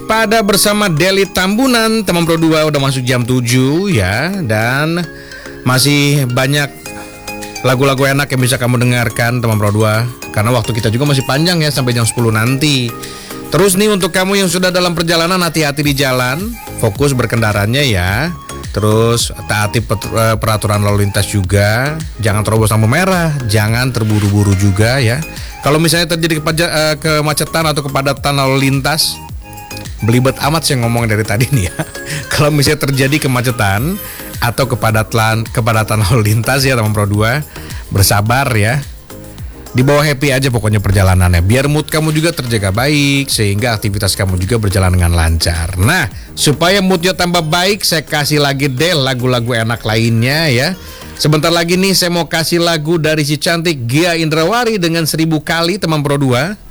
Waspada bersama Deli Tambunan, teman Pro 2 udah masuk jam 7 ya. Dan masih banyak lagu-lagu enak yang bisa kamu dengarkan teman Pro 2. Karena waktu kita juga masih panjang ya, sampai jam 10 nanti. Terus nih untuk kamu yang sudah dalam perjalanan, hati-hati di jalan, fokus berkendaranya ya. Terus taati peraturan lalu lintas juga. Jangan terobos lampu merah, jangan terburu-buru juga ya. Kalau misalnya terjadi kemacetan atau kepadatan lalu lintas, belibet amat sih ngomong dari tadi nih ya. Kalau misalnya terjadi kemacetan atau kepadatan lalu lintas ya teman Pro 2, bersabar ya. Dibawa happy aja pokoknya perjalanannya, biar mood kamu juga terjaga baik, sehingga aktivitas kamu juga berjalan dengan lancar. Nah, supaya moodnya tambah baik, saya kasih lagi deh lagu-lagu enak lainnya ya. Sebentar lagi nih saya mau kasih lagu dari si cantik Gia Indrawari dengan 1000 kali teman Pro 2.